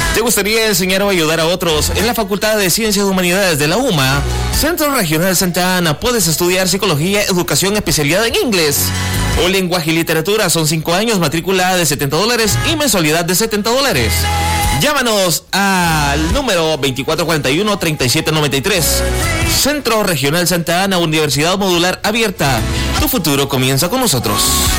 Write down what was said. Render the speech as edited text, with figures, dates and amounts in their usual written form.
¿Te gustaría enseñar o ayudar a otros en la Facultad de Ciencias y Humanidades de la UMA? Centro Regional Santa Ana. Puedes estudiar psicología, educación, especialidad en inglés o lenguaje y literatura. Son 5 años, matrícula de $70 y mensualidad de $70. Llámanos al número 2441-3793. Centro Regional Santa Ana, Universidad Modular Abierta. Tu futuro comienza con nosotros.